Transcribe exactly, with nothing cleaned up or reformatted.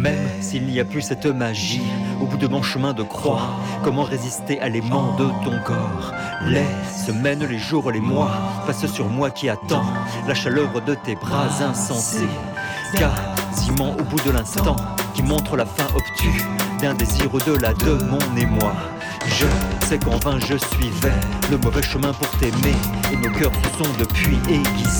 Mais s'il n'y a plus cette magie au bout de mon chemin de croix, comment résister à l'aimant de ton corps? Les semaines, les jours, les mois passent sur moi qui attends la chaleur de tes bras insensés, quasiment au bout de l'instant qui montre la fin obtue d'un désir au-delà de mon émoi. Je sais qu'en vain je suivais le mauvais chemin pour t'aimer, et nos cœurs se sont depuis aiguisés.